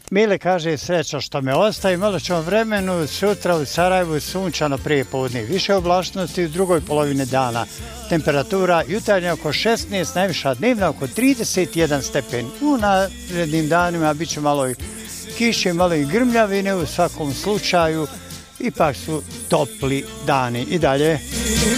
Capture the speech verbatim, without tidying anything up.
Mile kaže sreća što me ostaje, malo ćemo vremenu sutra u Sarajevu sunčano prije podne, više oblačnosti u drugoj polovini dana. Temperatura jutarnja oko šesnaest, najviša dnevna oko trideset jedan stepen. U narednim danima bit će malo i kiše, malo i grmljavine, u svakom slučaju ipak su topli dani i dalje.